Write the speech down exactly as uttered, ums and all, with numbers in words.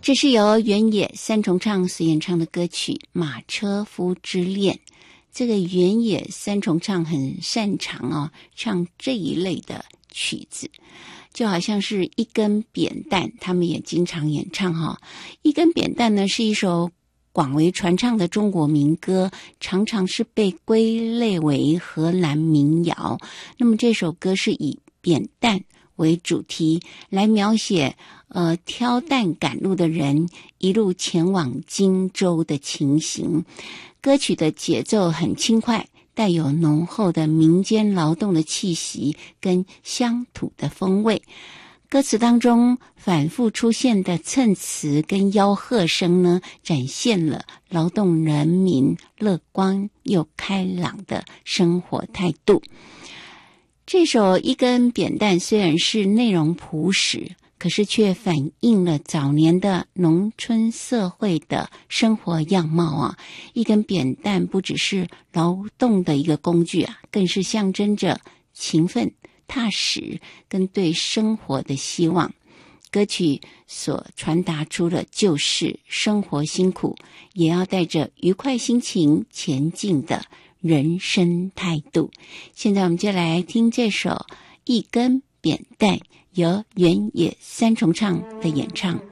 这是由原野三重唱所演唱的歌曲《马车夫之恋》。这个原野三重唱很擅长哦，唱这一类的曲子，就好像是一根扁担，他们也经常演唱哈、哦。一根扁担呢是一首广为传唱的中国民歌，常常是被归类为河南民谣。那么这首歌是以扁担为主题，来描写呃挑担赶路的人一路前往荆州的情形。歌曲的节奏很轻快，带有浓厚的民间劳动的气息跟乡土的风味。歌词当中反复出现的蹭词跟吆喝声呢，展现了劳动人民乐观又开朗的生活态度。这首一根扁担虽然是内容朴实，可是却反映了早年的农村社会的生活样貌啊。一根扁担不只是劳动的一个工具啊，更是象征着勤奋、踏实跟对生活的希望。歌曲所传达出的就是生活辛苦，也要带着愉快心情前进的人生态度。现在我们就来听这首《一根扁担》，由原野三重唱的演唱。